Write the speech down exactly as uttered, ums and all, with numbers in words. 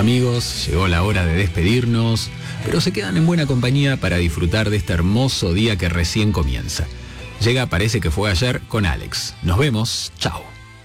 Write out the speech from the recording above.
Amigos, llegó la hora de despedirnos, pero se quedan en buena compañía para disfrutar de este hermoso día que recién comienza. Llega Parece que fue ayer con Alex. Nos vemos, chao.